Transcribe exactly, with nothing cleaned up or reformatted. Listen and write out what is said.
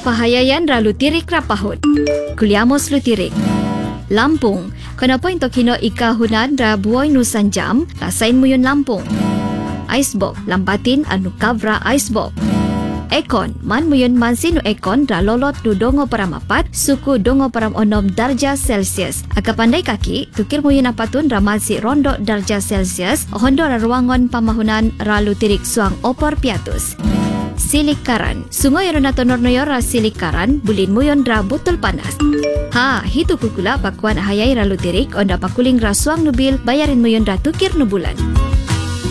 Pahayayan ralu tirik rapahut. Kuliamos lu tirik. Lampung. Kenapa untuk hino ikahunan ra buoy nusan jam, lasain muyun Lampung. Icebox. Lampatin anu kavra icebox. Ekon. Man muyun mansin nu ekon ra lolot nu dongo param apat, suku dongo param onom darjah Celsius. Aka pandai kaki, tukir muyun apatun ra mansi rondo darjah Celsius, hondo ra ruangon pamahunan ralu tirik suang opor piatus. Silikaran. Sungai yang natonor noyor ra silikaran, bulin muyon ra butul panas. Ha, hitu kukula bakuan hayai ralu tirik, onda pakuling ra suang nubil, bayarin muyon ra tukir nu bulan.